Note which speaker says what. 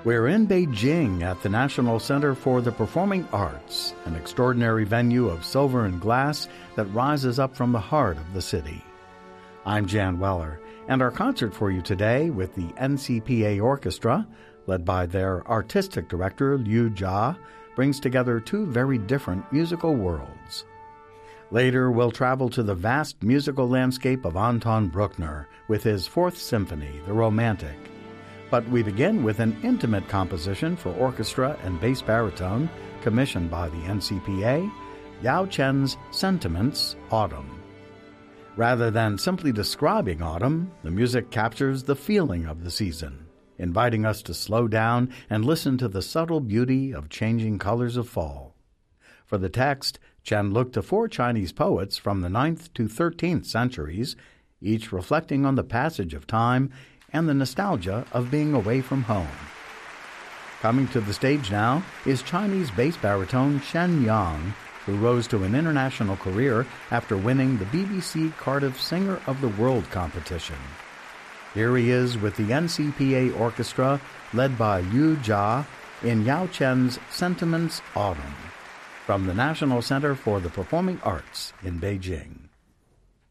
Speaker 1: We're in Beijing at the National Center for the Performing Arts, an extraordinary venue of silver and glass that rises up from the heart of the city. I'm Jan Weller, and our concert for you today with the NCPA Orchestra, led by their artistic director Liu Jia, brings together two very different musical worlds. Later, we'll travel to the vast musical landscape of Anton Bruckner with his Fourth Symphony, The Romantic. But we begin with an intimate composition for orchestra and bass baritone commissioned by the NCPA, Yao Chen's Sentiments, Autumn. Rather than simply describing autumn, the music captures the feeling of the season, inviting us to slow down and listen to the subtle beauty of changing colors of fall. For the text, Chen looked to four Chinese poets from the 9th to 13th centuries, each reflecting on the passage of time and the nostalgia of being away from home. Coming to the stage now is Chinese bass baritone Shen Yang, who rose to an international career after winning the BBC Cardiff Singer of the World competition. Here he is with the NCPA Orchestra, led by Liu Jia, in Yao Chen's Sentiments, Autumn, from the National Center for the Performing Arts in Beijing.